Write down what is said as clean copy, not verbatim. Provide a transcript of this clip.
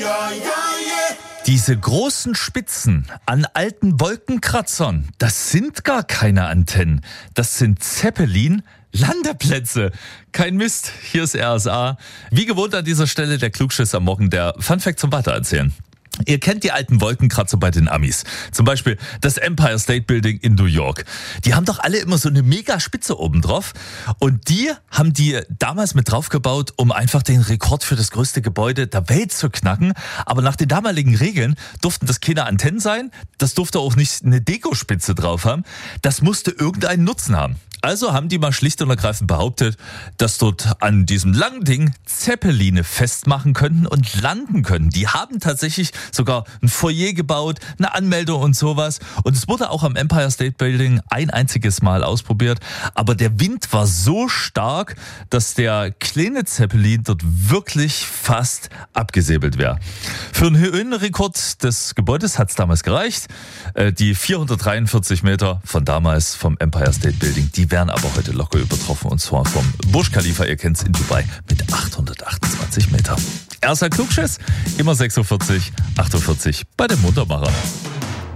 Diese großen Spitzen an alten Wolkenkratzern, das sind gar keine Antennen. Das sind Zeppelin-Landeplätze. Kein Mist, hier ist RSA. Wie gewohnt an dieser Stelle der Klugschiss am Morgen, der Funfact zum Weitererzählen. Ihr kennt die alten Wolkenkratzer bei den Amis. Zum Beispiel das Empire State Building in New York. Die haben doch alle immer so eine mega Spitze oben drauf. Und die haben die damals mit draufgebaut, um einfach den Rekord für das größte Gebäude der Welt zu knacken. Aber nach den damaligen Regeln durften das keine Antennen sein. Das durfte auch nicht eine Dekospitze drauf haben. Das musste irgendeinen Nutzen haben. Also haben die mal schlicht und ergreifend behauptet, dass dort an diesem langen Ding Zeppeline festmachen könnten und landen können. Die haben tatsächlich sogar ein Foyer gebaut, eine Anmeldung und sowas. Und es wurde auch am Empire State Building ein einziges Mal ausprobiert. Aber der Wind war so stark, dass der kleine Zeppelin dort wirklich fast abgesäbelt wäre. Für einen Höhenrekord des Gebäudes hat es damals gereicht. Die 443 Meter von damals vom Empire State Building, die werden aber heute locker übertroffen, und zwar vom Burj Khalifa, ihr kennt es, in Dubai, mit 828 Meter. Erster Klugschiss, immer 6.40 Uhr, 8.40 Uhr bei dem Muntermacher.